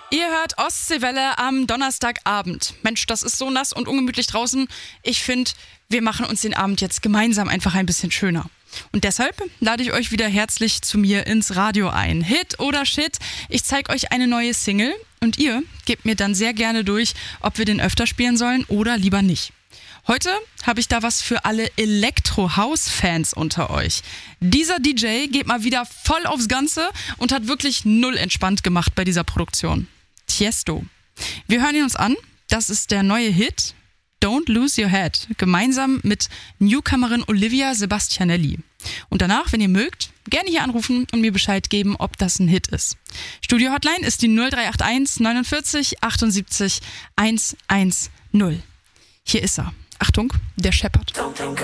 Ihr hört Ostseewelle am Donnerstagabend. Mensch, das ist so nass und ungemütlich draußen. Ich finde, wir machen uns den Abend jetzt gemeinsam einfach ein bisschen schöner. Und deshalb lade ich euch wieder herzlich zu mir ins Radio ein. Hit oder Shit, ich zeige euch eine neue Single und ihr gebt mir dann sehr gerne durch, ob wir den öfter spielen sollen oder lieber nicht. Heute habe ich da was für alle Elektro-House-Fans unter euch. Dieser DJ geht mal wieder voll aufs Ganze und hat wirklich null entspannt gemacht bei dieser Produktion. Tiesto. Wir hören ihn uns an. Das ist der neue Hit Don't Lose Your Head, gemeinsam mit Newcomerin Olivia Sebastianelli. Und danach, wenn ihr mögt, gerne hier anrufen und mir Bescheid geben, ob das ein Hit ist. Studio-Hotline ist die 0381 49 78 110. Hier ist er. Achtung, der scheppert.